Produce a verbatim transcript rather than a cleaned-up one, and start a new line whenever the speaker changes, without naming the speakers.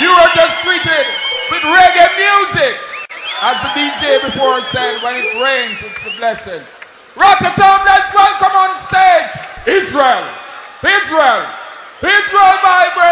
You are just treated with reggae music. As the D J before said, when it rains, it's a blessing. Rotterdam, let's welcome on stage Israel. Israel. Israel, my brother.